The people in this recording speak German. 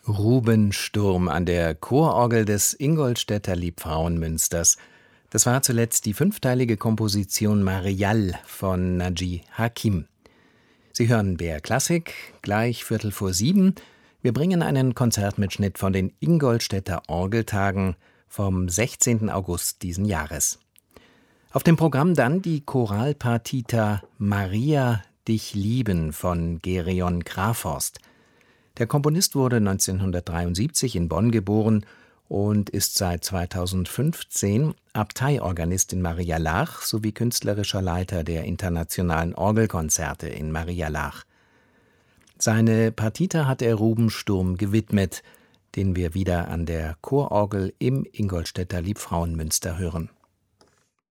Rubensturm an der Chororgel des Ingolstädter Liebfrauenmünsters. Das war zuletzt die fünfteilige Komposition Marial von Naji Hakim. Sie hören BR Klassik, gleich 6:45. Wir bringen einen Konzertmitschnitt von den Ingolstädter Orgeltagen vom 16. August diesen Jahres. Auf dem Programm dann die Choralpartita Maria, dich lieben von Gereon Graforst. Der Komponist wurde 1973 in Bonn geboren und ist seit 2015 Abteiorganist in Marialach sowie künstlerischer Leiter der Internationalen Orgelkonzerte in Marialach. Seine Partita hat er Rubensturm gewidmet, den wir wieder an der Chororgel im Ingolstädter Liebfrauenmünster hören.